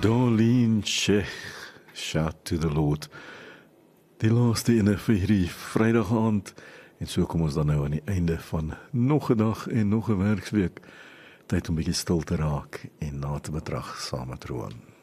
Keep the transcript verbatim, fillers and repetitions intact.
Darlene Sheh, Shout to the Lord. Die laaste ene vir hierdie Vrydag aand. En so kom ons dan nou aan die einde van nog 'n dag en nog 'n werksweek. Tyd om 'n bietjie stil te raak en na te betrag saam met Roan.